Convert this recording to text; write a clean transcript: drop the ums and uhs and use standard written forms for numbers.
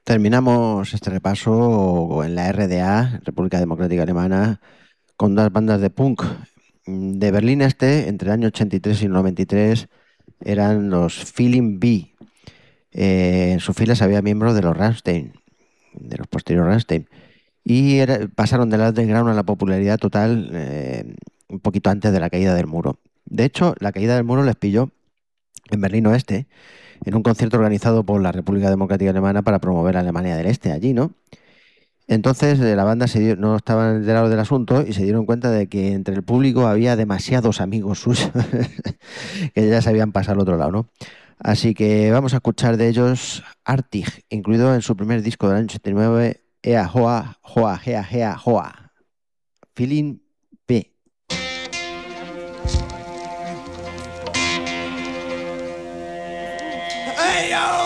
Terminamos este repaso en la RDA, República Democrática Alemana, con dos bandas de punk. De Berlín Este, entre el año 83 y el 93, eran los Feeling B. En sus filas había miembros de los Rammstein, de los posteriores Rammstein. Pasaron del underground a la popularidad total un poquito antes de la caída del muro. De hecho, la caída del muro les pilló en Berlín Oeste, en un concierto organizado por la República Democrática Alemana para promover a Alemania del Este allí, ¿no? Entonces la banda no estaban enterados del asunto y se dieron cuenta de que entre el público había demasiados amigos suyos que ya se habían pasado al otro lado, ¿no? Así que vamos a escuchar de ellos Artig, incluido en su primer disco del año 89, Ea Hoa, Hoa, Gea, Gea, Hoa, Feeling B. Hey yo!